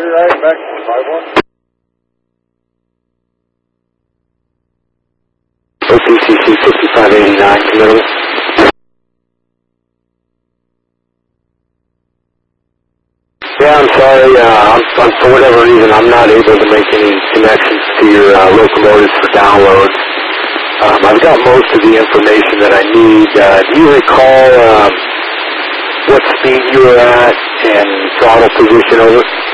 right, back to 5-1. OPCC 5589, committee. Yeah, I'm sorry. For whatever reason, I'm not able to make any connections to your locomotives for downloads. I've got most of the information that I need. Do you recall what speed you were at and throttle position over?